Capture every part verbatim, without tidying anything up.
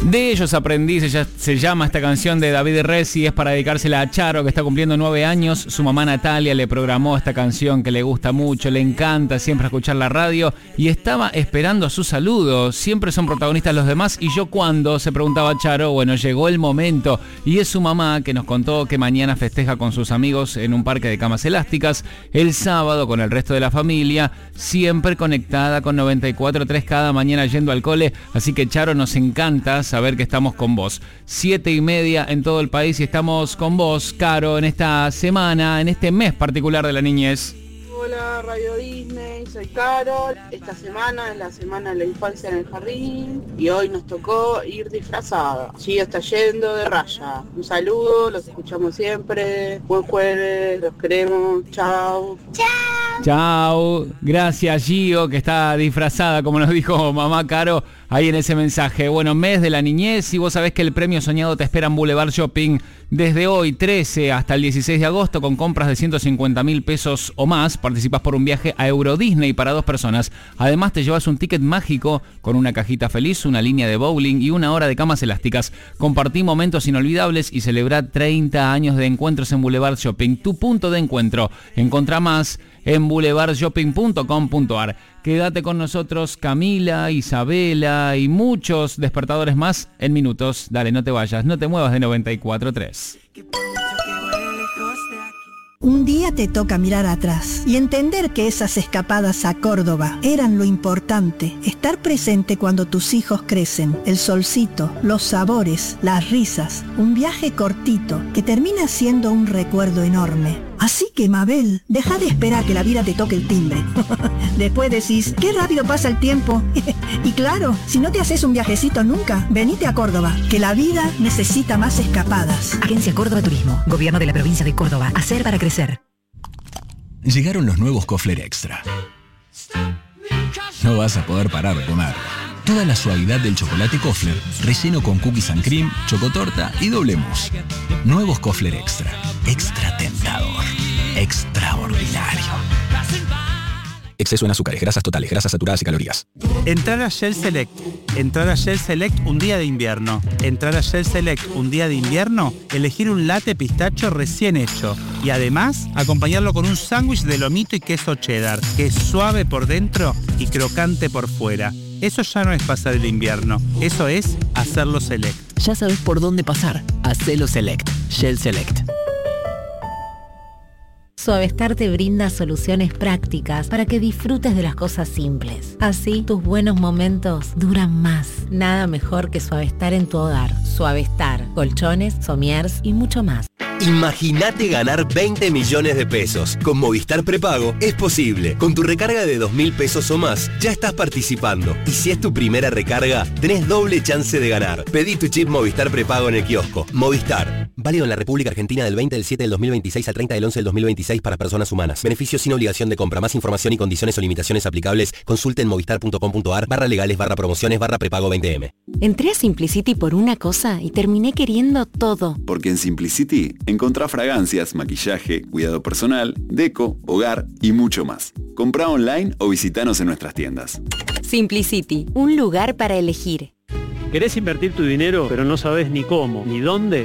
De ellos aprendí, se, se llama esta canción de David Resi, es para dedicársela a Charo, que está cumpliendo nueve años. Su mamá Natalia le programó esta canción que le gusta mucho, le encanta siempre escuchar la radio y estaba esperando su saludo. Siempre son protagonistas los demás y yo cuando, se preguntaba Charo. Bueno, llegó el momento y es su mamá que nos contó que mañana festeja con sus amigos en un parque de camas elásticas, el sábado con el resto de la familia, siempre conectada con noventa y cuatro punto tres cada mañana yendo al cole. Así que Charo, nos encanta saber que estamos con vos. Siete y media en todo el país y estamos con vos, Caro, en esta semana, en este mes particular de la niñez. Hola Radio Disney, soy Carol. Esta semana es la semana de la infancia en el jardín y hoy nos tocó ir disfrazada. Gio está yendo de raya. Un saludo, los escuchamos siempre. Buen jueves, los queremos. Chao. Chao. Chao. Gracias, Gio, que está disfrazada, como nos dijo mamá Caro ahí en ese mensaje. Bueno, mes de la niñez y vos sabés que el premio soñado te espera en Boulevard Shopping desde hoy trece hasta el dieciséis de agosto con compras de ciento cincuenta mil pesos o más. Participas por un viaje a Euro Disney para dos personas. Además te llevas un ticket mágico con una cajita feliz, una línea de bowling y una hora de camas elásticas. Compartí momentos inolvidables y celebra treinta años de encuentros en Boulevard Shopping, tu punto de encuentro. Encontrá más en boulevard shopping punto com punto a r. Quédate con nosotros, Camila, Isabela y muchos despertadores más en minutos. Dale, no te vayas, no te muevas de noventa y cuatro punto tres. Un día te toca mirar atrás y entender que esas escapadas a Córdoba eran lo importante. Estar presente cuando tus hijos crecen, el solcito, los sabores, las risas, un viaje cortito que termina siendo un recuerdo enorme. Así que, Mabel, deja de esperar que la vida te toque el timbre. Después decís, qué rápido pasa el tiempo. Y claro, si no te haces un viajecito nunca, venite a Córdoba, que la vida necesita más escapadas. Agencia Córdoba Turismo, Gobierno de la Provincia de Córdoba. Hacer para crecer. Llegaron los nuevos Kofler Extra. No vas a poder parar de comer. Toda la suavidad del chocolate Kofler, relleno con cookies and cream, chocotorta y doble mousse. Nuevos Kofler Extra. Extra tentador. Extraordinario. Exceso en azúcares, grasas totales, grasas saturadas y calorías. Entrar a Shell Select. Entrar a Shell Select un día de invierno. Entrar a Shell Select un día de invierno, elegir un latte pistacho recién hecho. Y además, acompañarlo con un sándwich de lomito y queso cheddar, que es suave por dentro y crocante por fuera. Eso ya no es pasar el invierno, eso es hacerlo Select. Ya sabes por dónde pasar. Hacelo Select. Shell Select. Suavestar te brinda soluciones prácticas para que disfrutes de las cosas simples. Así, tus buenos momentos duran más. Nada mejor que Suavestar en tu hogar. Suavestar, colchones, somiers y mucho más. Imagínate ganar veinte millones de pesos. Con Movistar Prepago es posible. Con tu recarga de dos mil pesos o más, ya estás participando. Y si es tu primera recarga, tenés doble chance de ganar. Pedí tu chip Movistar Prepago en el kiosco. Movistar. Válido en la República Argentina del veinte del siete del dos mil veintiséis al treinta del once del dos mil veintiséis para personas humanas. Beneficios sin obligación de compra. Más información y condiciones o limitaciones aplicables, consulte en movistar punto com punto a r barra legales barra promociones barra prepago veinte eme. Entré a Simplicity por una cosa y terminé queriendo todo. Porque en Simplicity encontrá fragancias, maquillaje, cuidado personal, deco, hogar y mucho más. Comprá online o visitanos en nuestras tiendas. Simplicity, un lugar para elegir. ¿Querés invertir tu dinero pero no sabes ni cómo, ni dónde?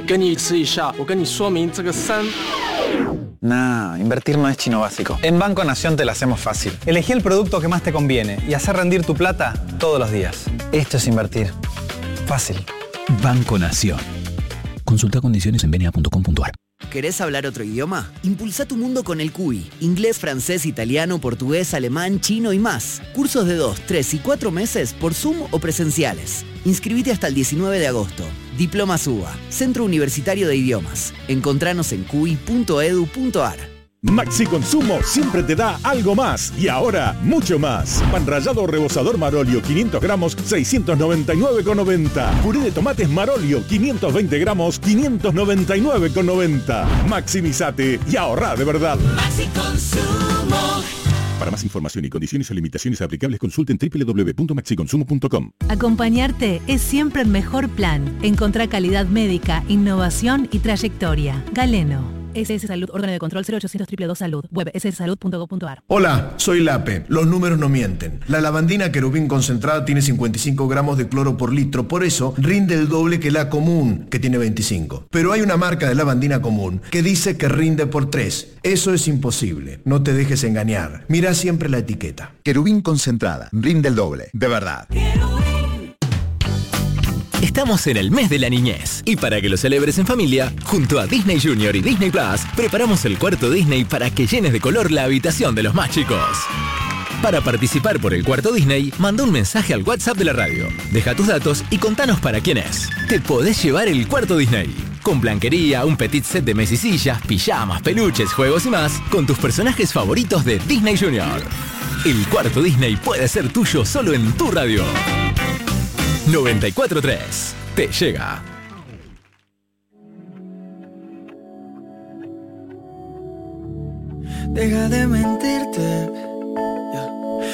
Nah, invertir no es chino básico. En Banco Nación te lo hacemos fácil. Elegí el producto que más te conviene y hacer rendir tu plata todos los días. Esto es invertir. Fácil. Banco Nación. Consulta condiciones en b n a punto com punto a r. ¿Querés hablar otro idioma? Impulsa tu mundo con el C U I. Inglés, francés, italiano, portugués, alemán, chino y más. Cursos de dos, tres y cuatro meses por Zoom o presenciales. Inscribite hasta el diecinueve de agosto. Diploma SUBA, Centro Universitario de Idiomas. Encontranos en q u i punto e d u punto a r. Maxi Consumo siempre te da algo más y ahora mucho más. Pan rallado rebozador Marolio quinientos gramos seiscientos noventa y nueve con noventa. Puré de tomates Marolio quinientos veinte gramos quinientos noventa y nueve con noventa. Maximizate y ahorrá de verdad. Maxi Consumo. Para más información y condiciones o limitaciones aplicables consulten doble u doble u doble u punto maxi consumo punto com. Acompañarte es siempre el mejor plan. Encontrá calidad médica, innovación y trayectoria. Galeno. S S Salud, órgano de control cero ochocientos dos dos dos Salud. Web s s salud punto gov punto a r. Hola, soy Lape. Los números no mienten. La lavandina Querubín concentrada tiene cincuenta y cinco gramos de cloro por litro, por eso rinde el doble que la común, que tiene veinticinco. Pero hay una marca de lavandina común que dice que rinde por tres. Eso es imposible. No te dejes engañar. Mira siempre la etiqueta. Querubín concentrada. Rinde el doble. De verdad. Estamos en el mes de la niñez y para que lo celebres en familia, junto a Disney Junior y Disney Plus, preparamos el cuarto Disney para que llenes de color la habitación de los más chicos. Para participar por el cuarto Disney, manda un mensaje al WhatsApp de la radio. Deja tus datos y contanos para quién es. Te podés llevar el cuarto Disney. Con blanquería, un petit set de mesas y sillas, pijamas, peluches, juegos y más, con tus personajes favoritos de Disney Junior. El cuarto Disney puede ser tuyo solo en tu radio. noventa y cuatro punto tres. Te llega. Deja de mentirte.